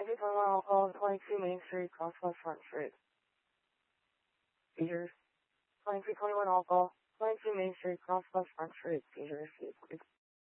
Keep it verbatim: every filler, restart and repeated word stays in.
twenty-two twenty-one Alcohol, twenty-two Main Street, Crosswest Front Street. Seizures. twenty-two twenty-one Alcohol, twenty-two Main Street, Crosswest Front Street. Seizures.